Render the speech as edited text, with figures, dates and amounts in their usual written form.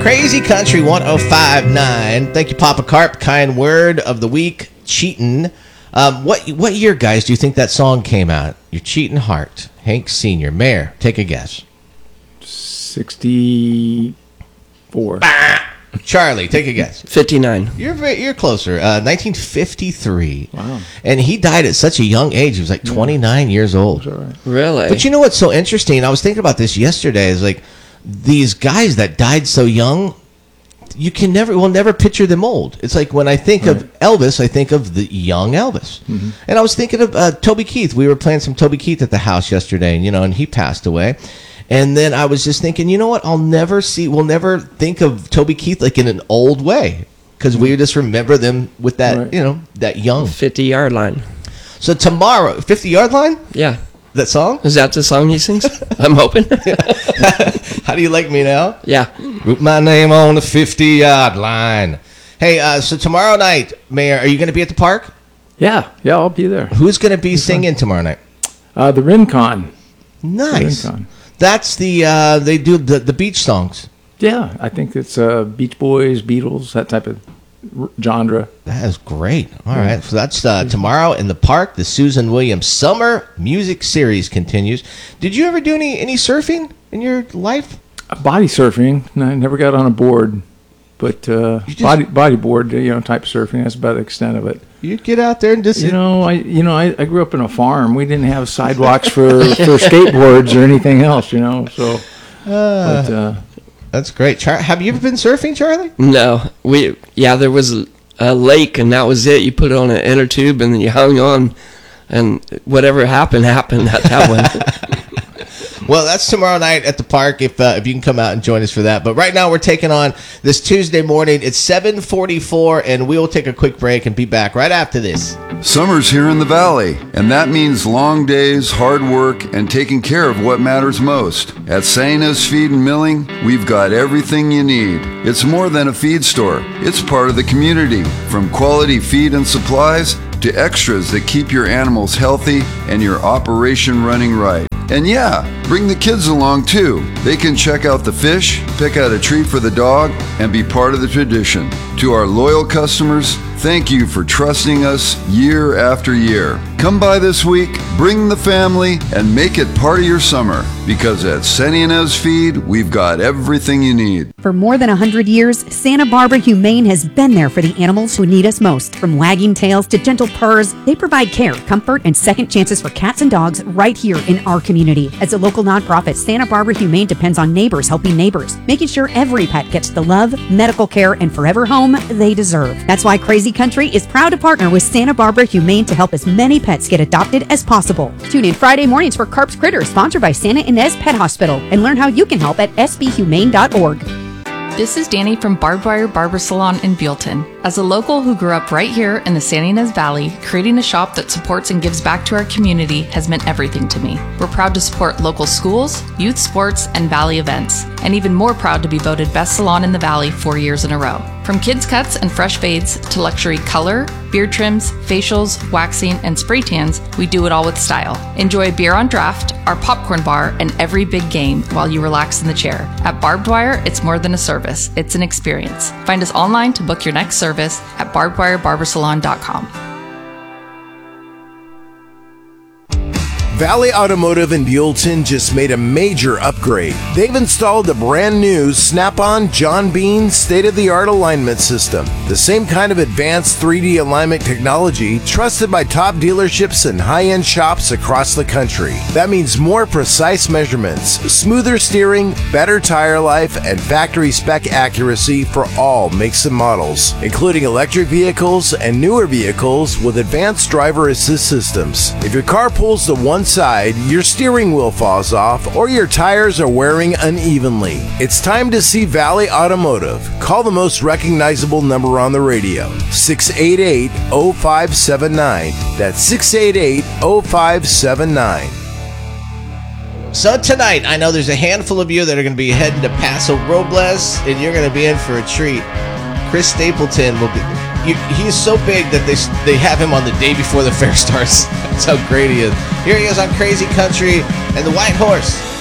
Crazy Country 105.9. Thank you, Papa Carp. Kind word of the week, cheatin'. What year, guys, do you think that song came out? Your Cheatin' Heart. Hank Sr. Mayor, take a guess. 64. Charlie, take a guess. 59. You're closer. 1953. Wow. And he died at such a young age. He was like 29 years old. That's all right. Really? But you know what's so interesting? I was thinking about this yesterday. Is like these guys that died so young, we'll never picture them old. It's like when I think of Elvis, I think of the young Elvis. Mm-hmm. And I was thinking of Toby Keith. We were playing some Toby Keith at the house yesterday, and he passed away. And then I was just thinking, you know what? We'll never think of Toby Keith like in an old way because we just remember them with that, that young 50-yard line. So tomorrow, 50-yard line? Yeah. That song? Is that the song he sings? I'm hoping. How do you like me now? Yeah. Wrote my name on the 50-yard line. Hey, so tomorrow night, Mayor, are you going to be at the park? Yeah, I'll be there. Who's going to be singing tomorrow night? The Rincon. Nice. The Rincon. That's they do the beach songs. Yeah, I think it's Beach Boys, Beatles, that type of genre. That is great. All right, so that's tomorrow in the park. The Susan Williams Summer Music Series continues. Did you ever do any surfing in your life? Body surfing. I never got on a board, but bodyboard, type surfing. That's about the extent of it. You get out there and just I grew up in a farm. We didn't have sidewalks for skateboards or anything else, So, that's great. Have you ever been surfing, Charlie? No, there was a lake, and that was it. You put it on an inner tube, and then you hung on, and whatever happened at that one. Well, that's tomorrow night at the park if you can come out and join us for that. But right now we're taking on this Tuesday morning. It's 7:44, and we will take a quick break and be back right after this. Summer's here in the Valley, and that means long days, hard work, and taking care of what matters most. At Santa's Feed and Milling, we've got everything you need. It's more than a feed store. It's part of the community, from quality feed and supplies to extras that keep your animals healthy and your operation running right. And yeah, bring the kids along too. They can check out the fish, pick out a treat for the dog, and be part of the tradition. To our loyal customers, thank you for trusting us year after year. Come by this week, bring the family, and make it part of your summer. Because at Santa Ynez Feed, we've got everything you need. For more than 100 years, Santa Barbara Humane has been there for the animals who need us most. From wagging tails to gentle purrs, they provide care, comfort, and second chances for cats and dogs right here in our community. As a local nonprofit, Santa Barbara Humane depends on neighbors helping neighbors, making sure every pet gets the love, medical care, and forever home they deserve. That's why Crazy Country is proud to partner with Santa Barbara Humane to help as many pets get adopted as possible. Tune in Friday mornings for Carp's Critters, sponsored by Santa Ynez Pet Hospital, and learn how you can help at sbhumane.org. This is Danny from Barbed Wire Barber Salon in Buellton. As a local who grew up right here in the Santa Ynez Valley, creating a shop that supports and gives back to our community has meant everything to me. We're proud to support local schools, youth sports, and Valley events, and even more proud to be voted Best Salon in the Valley 4 years in a row. From kids cuts and fresh fades to luxury color, beard trims, facials, waxing, and spray tans, we do it all with style. Enjoy a beer on draft, our popcorn bar, and every big game while you relax in the chair. At Barbed Wire, it's more than a service, it's an experience. Find us online to book your next service at barbedwirebarbersalon.com. Valley Automotive in Buellton just made a major upgrade. They've installed the brand new Snap-on John Bean state-of-the-art alignment system. The same kind of advanced 3D alignment technology trusted by top dealerships and high-end shops across the country. That means more precise measurements, smoother steering, better tire life, and factory spec accuracy for all makes and models, including electric vehicles and newer vehicles with advanced driver assist systems. If your car pulls to one side, your steering wheel falls off, or your tires are wearing unevenly, it's time to see Valley Automotive. Call the most recognizable number on the radio, 688-0579. That's 688-0579. So tonight, I know there's a handful of you that are going to be heading to Paso Robles, and you're going to be in for a treat. Chris Stapleton will be... He is so big that they have him on the day before the fair starts. That's how great he is. Here he is on Crazy Country and the White Horse.